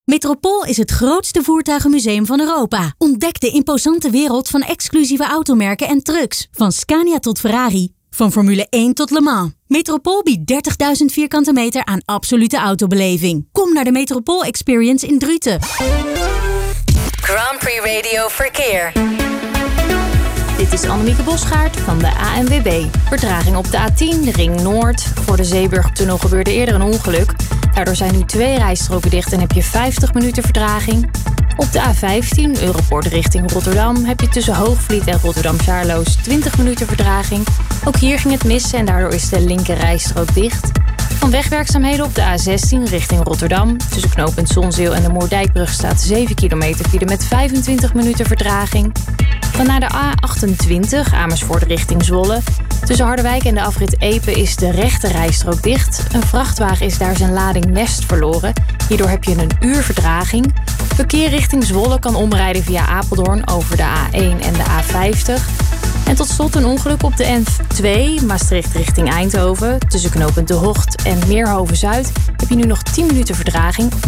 Metropool is het grootste voertuigenmuseum van Europa. Ontdek de imposante wereld van exclusieve automerken en trucks. Van Scania tot Ferrari. Van Formule 1 tot Le Mans. Metropool biedt 30.000 vierkante meter aan absolute autobeleving. Kom naar de Metropool Experience in Druten. Grand Prix Radio Verkeer. Dit is Annemieke Bosgaard van de ANWB. Vertraging op de A10, de Ring Noord. Voor de Zeeburgtunnel gebeurde eerder een ongeluk. Daardoor zijn nu 2 rijstroken dicht en heb je 50 minuten vertraging. Op de A15, Europoort richting Rotterdam, heb je tussen Hoogvliet en Rotterdam-Charloes 20 minuten vertraging. Ook hier ging het mis en daardoor is de linker rijstrook dicht. Van wegwerkzaamheden op de A16 richting Rotterdam. Tussen knooppunt Zonzeel en de Moerdijkbrug staat 7 kilometer file met 25 minuten vertraging. Dan naar de A28, Amersfoort richting Zwolle. Tussen Harderwijk en de afrit Epe is de rechte rijstrook dicht. Een vrachtwagen is daar zijn lading mest verloren. Hierdoor heb je een uur vertraging. Verkeer richting Zwolle kan omrijden via Apeldoorn over de A1 en de A50. En tot slot een ongeluk op de N2, Maastricht richting Eindhoven. Tussen knooppunt De Hocht en Meerhoven-Zuid heb je nu nog 10 minuten vertraging.